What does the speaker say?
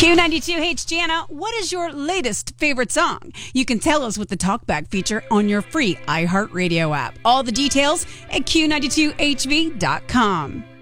Q92, hey, it's Jana. What is your latest favorite song? You can tell us with the Talkback feature on your free iHeartRadio app. All the details at Q92HV.com.